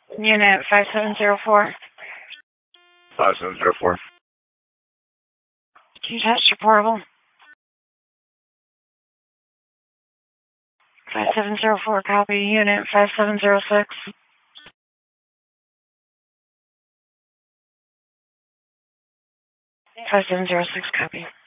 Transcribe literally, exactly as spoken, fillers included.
Unit five seven zero four. five seven zero four. Can you test your portable? five seven zero four, copy. Unit five seven zero six. five seven zero six, copy.